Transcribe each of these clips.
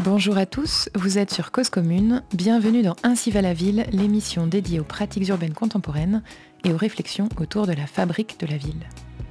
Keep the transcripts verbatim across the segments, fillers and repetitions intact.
Bonjour à tous, vous êtes sur Cause Commune, bienvenue dans Ainsi va la ville, l'émission dédiée aux pratiques urbaines contemporaines et aux réflexions autour de la fabrique de la ville.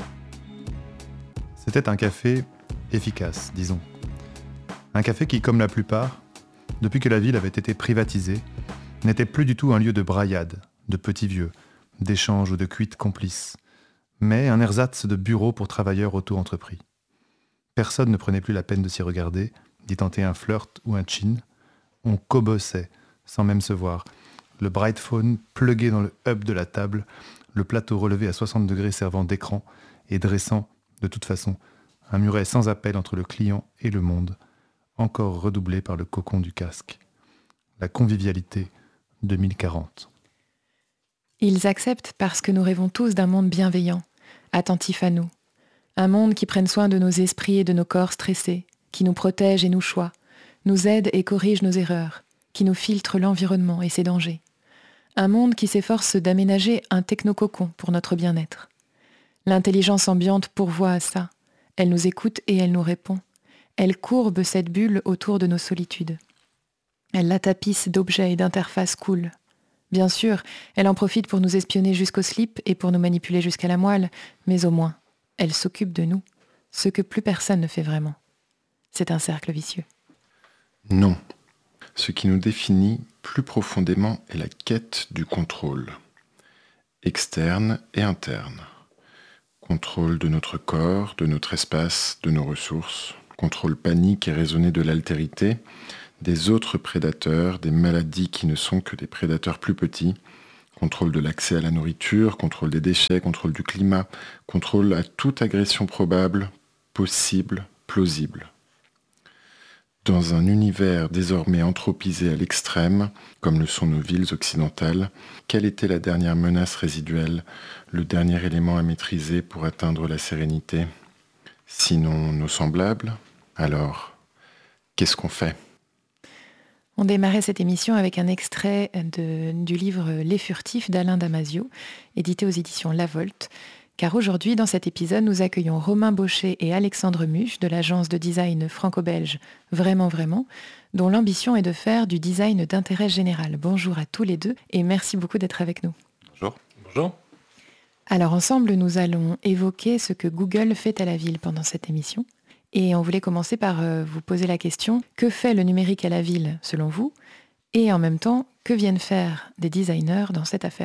C'était un café efficace, disons. Un café qui, comme la plupart, depuis que la ville avait été privatisée, n'était plus du tout un lieu de braillade, de petits vieux, d'échanges ou de cuites complices, mais un ersatz de bureau pour travailleurs auto-entrepris. Personne ne prenait plus la peine de s'y regarder, d'y tenter un flirt ou un chin. On cobossait, sans même se voir. Le bright phone plugué dans le hub de la table, le plateau relevé à soixante degrés servant d'écran et dressant, de toute façon, un muret sans appel entre le client et le monde, encore redoublé par le cocon du casque. La convivialité deux mille quarante. Ils acceptent parce que nous rêvons tous d'un monde bienveillant, attentif à nous. Un monde qui prenne soin de nos esprits et de nos corps stressés, qui nous protège et nous choie, nous aide et corrige nos erreurs, qui nous filtre l'environnement et ses dangers. Un monde qui s'efforce d'aménager un technococon pour notre bien-être. L'intelligence ambiante pourvoit à ça. Elle nous écoute et elle nous répond. Elle courbe cette bulle autour de nos solitudes. Elle la tapisse d'objets et d'interfaces cool. Bien sûr, elle en profite pour nous espionner jusqu'au slip et pour nous manipuler jusqu'à la moelle, mais au moins, elle s'occupe de nous, ce que plus personne ne fait vraiment. C'est un cercle vicieux. Non. Ce qui nous définit plus profondément est la quête du contrôle, externe et interne. Contrôle de notre corps, de notre espace, de nos ressources. Contrôle panique et raisonné de l'altérité, des autres prédateurs, des maladies qui ne sont que des prédateurs plus petits. Contrôle de l'accès à la nourriture, contrôle des déchets, contrôle du climat, contrôle à toute agression probable, possible, plausible. Dans un univers désormais anthropisé à l'extrême, comme le sont nos villes occidentales, quelle était la dernière menace résiduelle, le dernier élément à maîtriser pour atteindre la sérénité ? Sinon nos semblables ? Alors, qu'est-ce qu'on fait ? On démarrait cette émission avec un extrait de, du livre Les Furtifs d'Alain Damasio, édité aux éditions La Volte. Car aujourd'hui, dans cet épisode, nous accueillons Romain Baucher et Alexandre Muche de l'agence de design franco-belge Vraiment Vraiment, dont l'ambition est de faire du design d'intérêt général. Bonjour à tous les deux et merci beaucoup d'être avec nous. Bonjour. Bonjour. Alors ensemble, nous allons évoquer ce que Google fait à la ville pendant cette émission. Et on voulait commencer par euh, vous poser la question, que fait le numérique à la ville selon vous ? Et en même temps, que viennent faire des designers dans cette affaire ?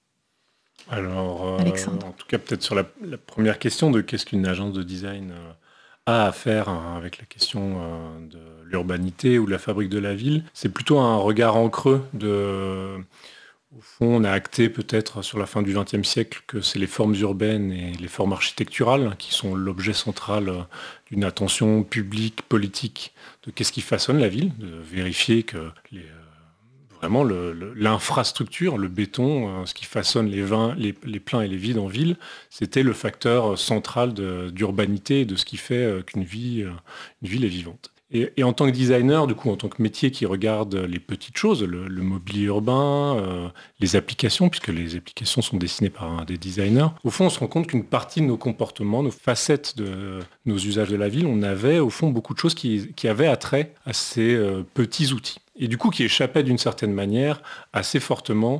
Alors, euh, Alexandre. en tout cas, peut-être sur la, la première question de qu'est-ce qu'une agence de design euh, a à faire hein, avec la question euh, de l'urbanité ou de la fabrique de la ville, c'est plutôt un regard en creux de... Au fond, on a acté peut-être sur la fin du vingtième siècle que c'est les formes urbaines et les formes architecturales qui sont l'objet central d'une attention publique, politique, de qu'est-ce qui façonne la ville, de vérifier que les, euh, vraiment le, le, l'infrastructure, le béton, euh, ce qui façonne les, vins, les, les pleins et les vides en ville, c'était le facteur central de, d'urbanité et de ce qui fait euh, qu'une vie, euh, une ville est vivante. Et, et en tant que designer, du coup, en tant que métier qui regarde les petites choses, le, le mobilier urbain, euh, les applications, puisque les applications sont dessinées par un, des designers, au fond, on se rend compte qu'une partie de nos comportements, nos facettes de nos usages de la ville, on avait au fond beaucoup de choses qui, qui avaient attrait à ces euh, petits outils. Et du coup, qui échappaient d'une certaine manière assez fortement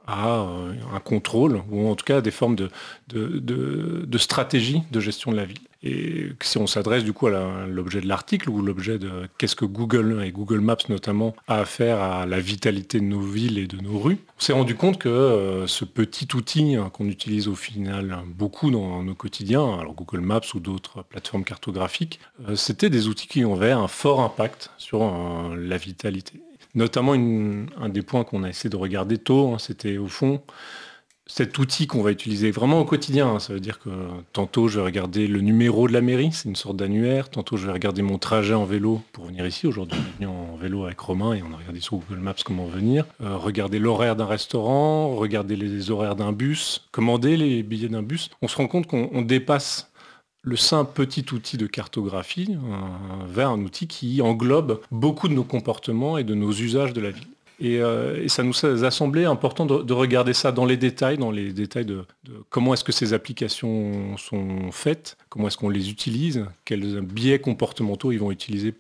à euh, un contrôle, ou en tout cas à des formes de, de, de, de stratégie de gestion de la ville. Et si on s'adresse du coup à, la, à l'objet de l'article ou l'objet de qu'est-ce que Google et Google Maps notamment a à faire à la vitalité de nos villes et de nos rues, on s'est rendu compte que euh, ce petit outil hein, qu'on utilise au final beaucoup dans nos quotidiens, alors Google Maps ou d'autres plateformes cartographiques, euh, c'était des outils qui avaient un fort impact sur euh, la vitalité. Notamment une, un des points qu'on a essayé de regarder tôt, hein, c'était au fond cet outil qu'on va utiliser vraiment au quotidien. Hein. Ça veut dire que tantôt je vais regarder le numéro de la mairie, c'est une sorte d'annuaire, tantôt je vais regarder mon trajet en vélo pour venir ici. Aujourd'hui on est venu en vélo avec Romain et on a regardé sur Google Maps comment venir. Euh, regarder l'horaire d'un restaurant, regarder les horaires d'un bus, commander les billets d'un bus. On se rend compte qu'on on dépasse le simple petit outil de cartographie euh, vers un outil qui englobe beaucoup de nos comportements et de nos usages de la ville. Et, euh, et ça nous a semblé important de, de regarder ça dans les détails, dans les détails de, de comment est-ce que ces applications sont faites, comment est-ce qu'on les utilise, quels biais comportementaux ils vont utiliser pour,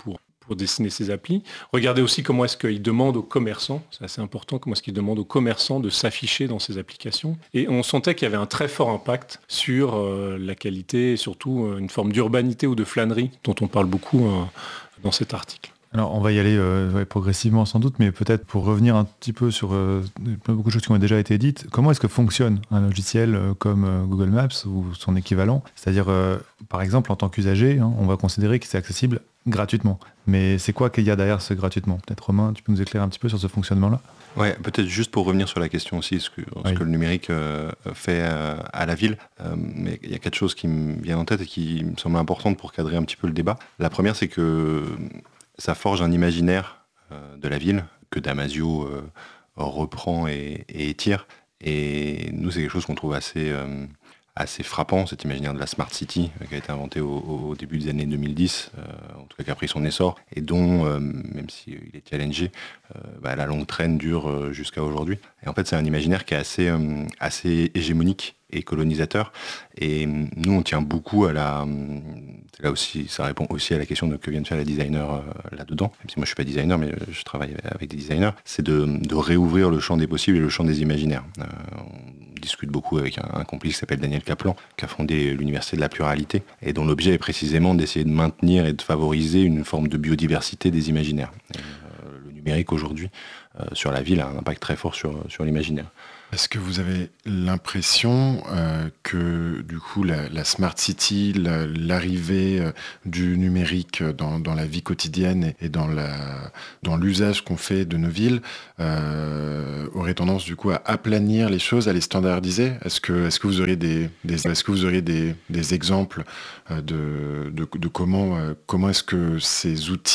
pour dessiner ses applis. Regardez aussi comment est-ce qu'il demande aux commerçants, c'est assez important, comment est-ce qu'il demande aux commerçants de s'afficher dans ses applications. Et on sentait qu'il y avait un très fort impact sur euh, la qualité et surtout euh, une forme d'urbanité ou de flânerie dont on parle beaucoup euh, dans cet article. Alors on va y aller euh, ouais, progressivement sans doute, mais peut-être pour revenir un petit peu sur euh, beaucoup de choses qui ont déjà été dites, comment est-ce que fonctionne un logiciel euh, comme euh, Google Maps ou son équivalent ? C'est-à-dire, euh, par exemple, en tant qu'usager, hein, on va considérer que c'est accessible gratuitement. Mais c'est quoi qu'il y a derrière ce gratuitement ? Peut-être Romain, tu peux nous éclairer un petit peu sur ce fonctionnement-là ? Ouais, peut-être juste pour revenir sur la question aussi, ce que, ce oui. que le numérique euh, fait euh, à la ville. Euh, mais il y a quatre choses qui me viennent en tête et qui me semblent importantes pour cadrer un petit peu le débat. La première, c'est que ça forge un imaginaire euh, de la ville que Damasio euh, reprend et, et étire. Et nous, c'est quelque chose qu'on trouve assez, euh, assez frappant, cet imaginaire de la Smart City euh, qui a été inventé au, au début des années deux mille dix, euh, en tout cas qui a pris son essor, et dont, euh, même s'il est challengé, euh, bah, la longue traîne dure euh, jusqu'à aujourd'hui. Et en fait, c'est un imaginaire qui est assez, euh, assez hégémonique et colonisateur. Et nous, on tient beaucoup à la... C'est là aussi, ça répond aussi à la question de que vient de faire les designers euh, là-dedans. Même si moi, je suis pas designer, mais je travaille avec des designers. C'est de, de réouvrir le champ des possibles et le champ des imaginaires. Euh, on discute beaucoup avec un, un complice qui s'appelle Daniel Kaplan, qui a fondé l'Université de la pluralité, et dont l'objet est précisément d'essayer de maintenir et de favoriser une forme de biodiversité des imaginaires. Et, euh, le numérique, aujourd'hui, euh, sur la ville, a un impact très fort sur, sur l'imaginaire. Est-ce que vous avez l'impression euh, que du coup la, la Smart City, la, l'arrivée euh, du numérique dans, dans la vie quotidienne et, et dans, la, dans l'usage qu'on fait de nos villes euh, aurait tendance du coup à aplanir les choses, à les standardiser ? Est-ce que, est-ce que vous auriez des, des, est-ce que vous auriez des, des exemples euh, de, de, de comment, euh, comment est-ce que ces outils